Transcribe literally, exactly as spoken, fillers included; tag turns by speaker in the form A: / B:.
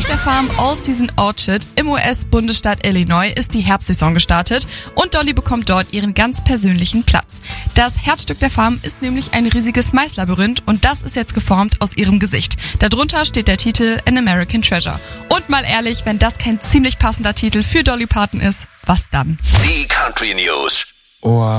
A: Auf der Farm All Season Orchard im U S-Bundesstaat Illinois ist die Herbstsaison gestartet und Dolly bekommt dort ihren ganz persönlichen Platz. Das Herzstück der Farm ist nämlich ein riesiges Maislabyrinth und das ist jetzt geformt aus ihrem Gesicht. Darunter steht der Titel An American Treasure. Und mal ehrlich, wenn das kein ziemlich passender Titel für Dolly Parton ist, was dann?
B: Die Country News.
C: Oh.